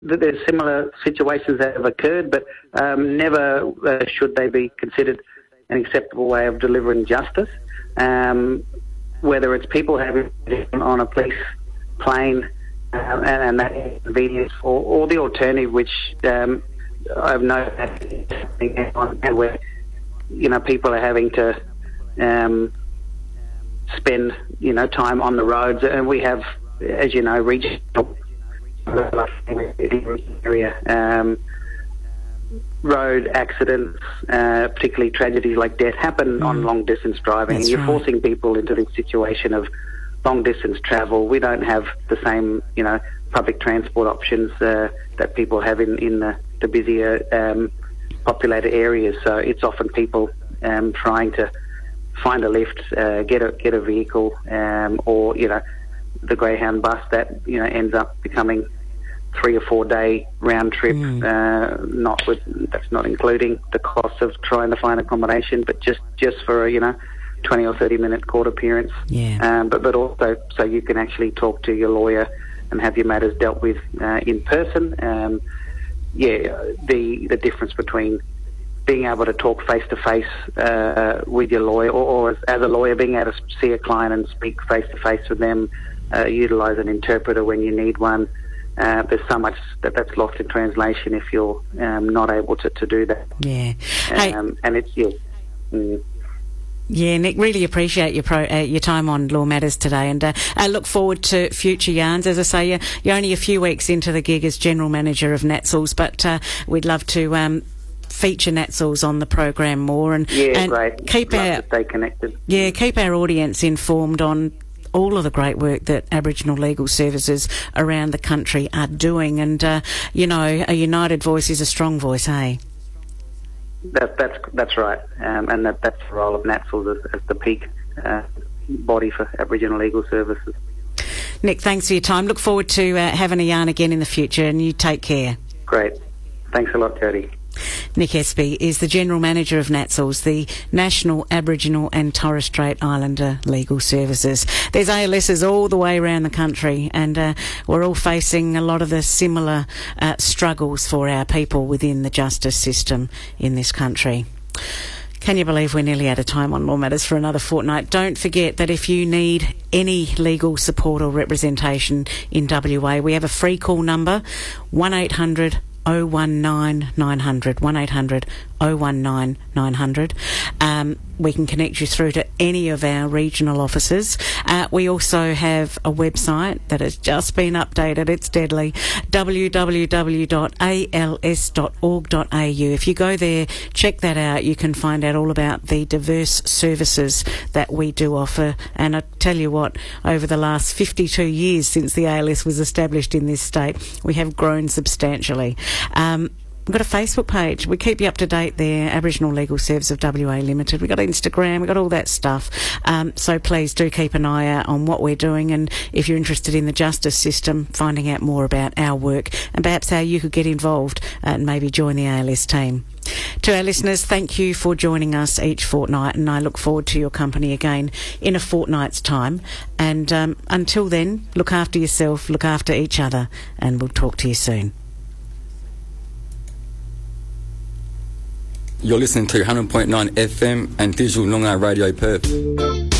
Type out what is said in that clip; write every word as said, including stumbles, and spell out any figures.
that there's similar situations that have occurred, but um, never uh, should they be considered an acceptable way of delivering justice. Um, whether it's people having on a police plane uh, and, and that inconvenience, or, or the alternative, which um, I've noticed on where you know people are having to um, spend you know time on the roads, and we have, as you know, regional area um, road accidents, uh, particularly tragedies like death, happen mm. on long distance driving. That's and you're right. forcing people into this situation of long distance travel. We don't have the same, you know, public transport options uh, that people have in, in the, the busier um, populated areas. So it's often people um, trying to find a lift, uh, get a get a vehicle, um, or you know, the Greyhound bus that you know ends up becoming three or four day round trip. Mm. Uh, not with that's not including the cost of trying to find accommodation, but just just for a you know twenty or thirty minute court appearance. Yeah. Um, but but also so you can actually talk to your lawyer and have your matters dealt with uh, in person. Um, yeah, the the difference between being able to talk face to face with your lawyer, or, or as, as a lawyer being able to see a client and speak face to face with them, uh, utilise an interpreter when you need one. Uh, there's so much that that's lost in translation if you're um, not able to, to do that. Yeah. Um, hey, and it's yeah. Mm. Yeah, Nick, really appreciate your pro, uh, your time on Law Matters today, and uh, I look forward to future yarns. As I say, you're, you're only a few weeks into the gig as General Manager of NATSLS, but uh, we'd love to um, feature NATSLS on the program more, and, yeah, and great. keep love our to stay connected. Yeah, keep our audience informed on all of the great work that Aboriginal legal services around the country are doing, and uh, you know, a united voice is a strong voice, eh? That, that's that's right, um, and that, that's the role of NATSLS as, as the peak uh, body for Aboriginal legal services. Nick, thanks for your time. Look forward to uh, having a yarn again in the future, and you take care. Great. Thanks a lot, Jody. Nick Espy is the General Manager of NATSLS, the National Aboriginal and Torres Strait Islander Legal Services. There's A L Ss all the way around the country, and uh, we're all facing a lot of the similar uh, struggles for our people within the justice system in this country. Can you believe we're nearly out of time on Law Matters for another fortnight? Don't forget that if you need any legal support or representation in W A, we have a free call number, one eight hundred oh one nine nine hundred, one eight hundred oh one nine nine hundred. Um, we can connect you through to any of our regional offices. Uh, we also have a website that has just been updated. It's deadly. w w w dot a l s dot org dot a u. If you go there, check that out. You can find out all about the diverse services that we do offer. And I tell you what, over the last fifty-two years since the A L S was established in this state, we have grown substantially. Um, We've got a Facebook page. We keep you up to date there, Aboriginal Legal Service of W A Limited. We've got Instagram, we've got all that stuff. Um, so please do keep an eye out on what we're doing, and if you're interested in the justice system, finding out more about our work and perhaps how you could get involved and maybe join the A L S team. To our listeners, thank you for joining us each fortnight, and I look forward to your company again in a fortnight's time. And um, until then, look after yourself, look after each other, and we'll talk to you soon. You're listening to one hundred point nine F M and Digital Noongar Radio Perth.